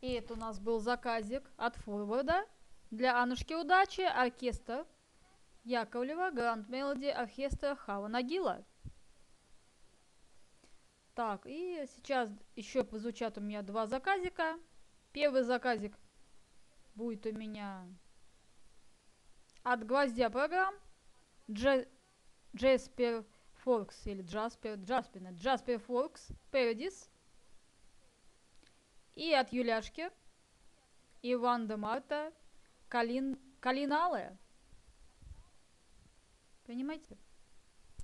И это у нас был заказик от Форварда для Аннушки Удачи, оркестр Яковлева, Гранд Мелоди, оркестра Хава Нагила. Так, и сейчас еще прозвучат у меня два заказика. Первый заказик будет у меня от Гвоздя программ Джаспер Форкс или Джаспер Форкс Парадис. И от Юляшки и Ванда Марта Калинале. Понимаете?